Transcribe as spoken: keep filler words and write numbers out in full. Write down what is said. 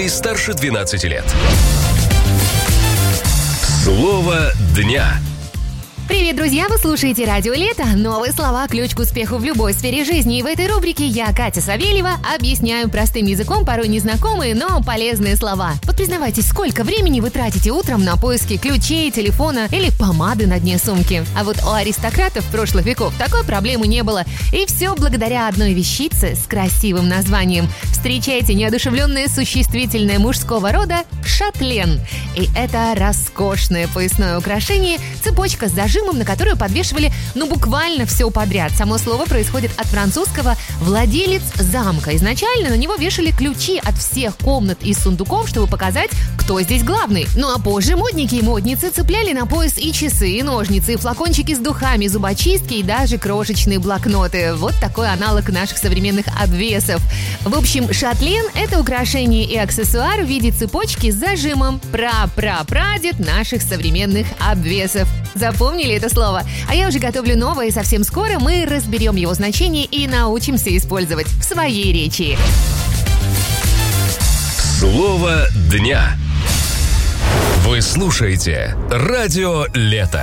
и старше двенадцати лет. Слово дня. Привет, друзья! Вы слушаете Радио Лето. Новые слова – ключ к успеху в любой сфере жизни. И в этой рубрике я, Катя Савельева, объясняю простым языком порой незнакомые, но полезные слова. Вот признавайтесь, сколько времени вы тратите утром на поиски ключей, телефона или помады на дне сумки? А вот у аристократов прошлых веков такой проблемы не было. И все благодаря одной вещице с красивым названием. Встречайте неодушевленное существительное мужского рода «шатлен». И это роскошное поясное украшение – цепочка с зажимом, на которую подвешивали, ну, буквально все подряд. Само слово происходит от французского «владелец замка». Изначально на него вешали ключи от всех комнат и сундуков, чтобы показать, кто здесь главный. Ну а позже модники и модницы цепляли на пояс и часы, и ножницы, и флакончики с духами, зубочистки и даже крошечные блокноты. Вот такой аналог наших современных обвесов. В общем, шатлен – это украшение и аксессуар в виде цепочки с зажимом. Пра-пра-прадед наших современных обвесов. Запомнили это слово? А я уже готовлю новое, и совсем скоро мы разберем его значение и научимся использовать в своей речи. Слово дня. Вы слушаете Радио Лето.